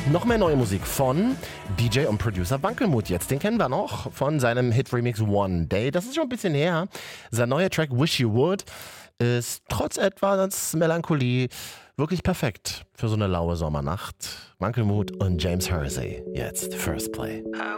noch mehr neue Musik von DJ und Producer Wankelmut. Jetzt, den kennen wir noch von seinem Hit-Remix One Day. Das ist schon ein bisschen her. Sein neuer Track Wish You Would ist trotz etwas Melancholie wirklich perfekt für so eine laue Sommernacht. Wankelmut und James Hersey. Jetzt First Play.